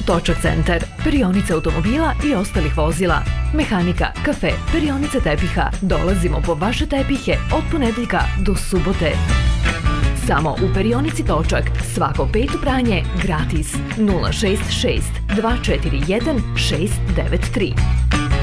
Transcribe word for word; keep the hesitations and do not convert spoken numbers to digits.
Točak centar, perionica automobila i ostalih vozila, mehanika, kafe, perionica tepiha. Dolazimo po vaše tepihe od ponedeljka do subote. Samo u perionici Točak, svako peto pranje gratis. nula šest šest dva četiri jedan šest devet tri.